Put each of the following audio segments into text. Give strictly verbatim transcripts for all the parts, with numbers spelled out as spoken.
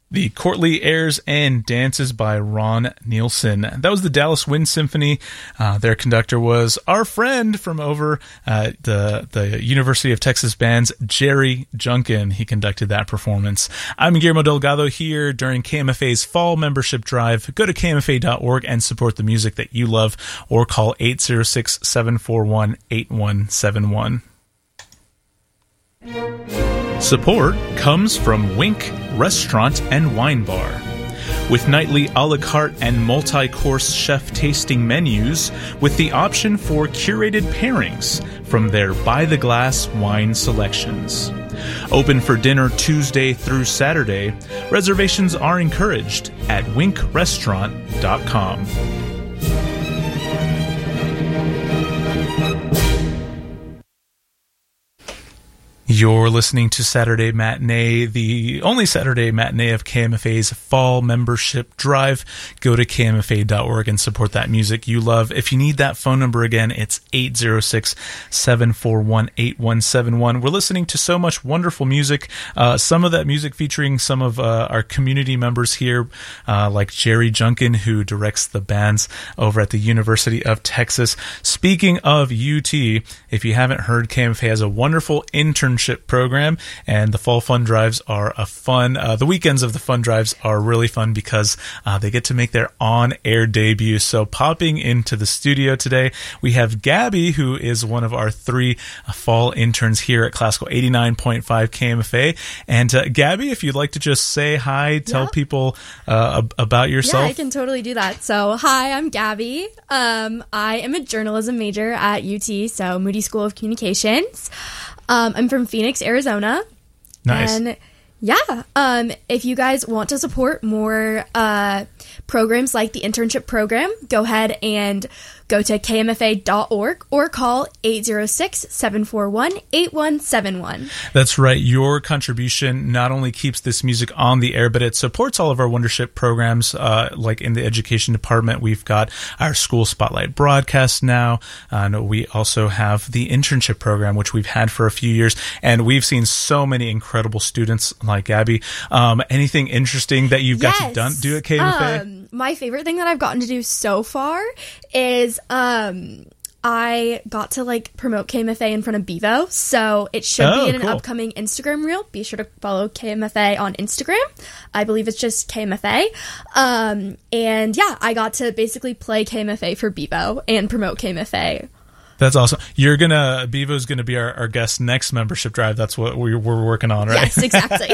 The Courtly Airs and Dances by Ron Nielsen. That was the Dallas Wind Symphony. Uh, their conductor was our friend from over at the, the University of Texas Bands, Jerry Junkin. He conducted that performance. I'm Guillermo Delgado here during K M F A's Fall Membership Drive. Go to K M F A dot org and support the music that you love, or call eight oh six, seven four one, eight one seven one. Support comes from Wink Restaurant and Wine Bar. With nightly a la carte and multi-course chef tasting menus, with the option for curated pairings from their by-the-glass wine selections. Open for dinner Tuesday through Saturday. Reservations are encouraged at wink restaurant dot com. You're listening to Saturday Matinee, the only Saturday matinee of K M F A's Fall Membership Drive. Go to K M F A dot org and support that music you love. If you need that phone number again, it's eight oh six, seven four one, eight one seven one. We're listening to so much wonderful music. Uh, some of that music featuring some of uh, our community members here, uh, like Jerry Junkin, who directs the bands over at the University of Texas. Speaking of U T, if you haven't heard, K M F A has a wonderful internship program, and the fall fun drives are a fun uh, the weekends of the fun drives are really fun because uh, they get to make their on-air debut. So popping into the studio today, we have Gabby, who is one of our three uh, fall interns here at Classical eighty-nine point five K M F A. And uh, Gabby, if you'd like to just say hi, tell yeah. people uh, ab- about yourself. Yeah, I can totally do that. So hi, I'm Gabby. Um, I am a journalism major at U T, so Moody School of Communications. Um, I'm from Phoenix, Arizona. Nice. And yeah, um, if you guys want to support more uh, programs like the internship program, go ahead and go to K M F A dot org or call eight oh six, seven four one, eight one seven one. That's right. Your contribution not only keeps this music on the air, but it supports all of our Wondership programs. Uh, like in the education department, we've got our School Spotlight broadcast now. And we also have the internship program, which we've had for a few years. And we've seen so many incredible students like Gabby. Um, anything interesting that you've yes. got to done, do at K M F A? Um, my favorite thing that I've gotten to do so far is um I got to like promote K M F A in front of Bevo, so it should oh, be in cool. an upcoming Instagram reel. Be sure to follow K M F A on Instagram. I believe it's just K M F A. Um, and yeah, I got to basically play K M F A for Bevo and promote K M F A. That's awesome. You're gonna Bevo's gonna be our, our guest next membership drive. That's what we're, we're working on, right? Yes, exactly.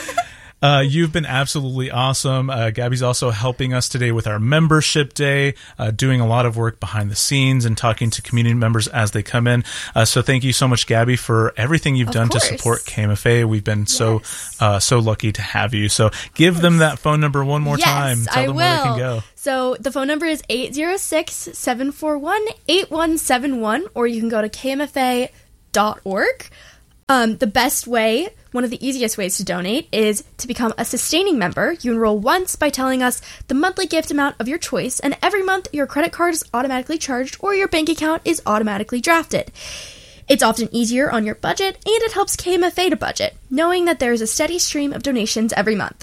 Uh, you've been absolutely awesome. Uh, Gabby's also helping us today with our membership day, uh, doing a lot of work behind the scenes and talking to community members as they come in. Uh, so thank you so much, Gabby, for everything you've of done course. to support K M F A. We've been yes. so uh, so lucky to have you. So give them that phone number one more yes, time. Tell I them will. where they can go. So the phone number is eight oh six, seven four one, eight one seven one, or you can go to K M F A dot org. Um, the best way, one of the easiest ways to donate is to become a sustaining member. You enroll once by telling us the monthly gift amount of your choice, and every month your credit card is automatically charged or your bank account is automatically drafted. It's often easier on your budget, and it helps K M F A to budget, knowing that there is a steady stream of donations every month.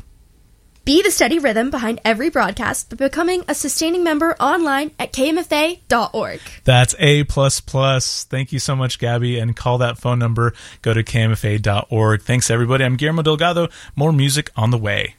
Be the steady rhythm behind every broadcast by becoming a sustaining member online at K M F A dot org. That's A plus plus. Thank you so much, Gabby, and call that phone number. Go to K M F A dot org. Thanks, everybody. I'm Guillermo Delgado. More music on the way.